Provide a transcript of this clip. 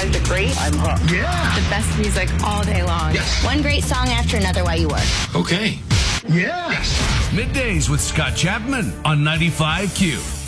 guys are great. I'm hooked. Yeah. The best music all day long. Yes. One great song after another while you work. Okay. Yeah. Middays with Scott Chapman on 95Q.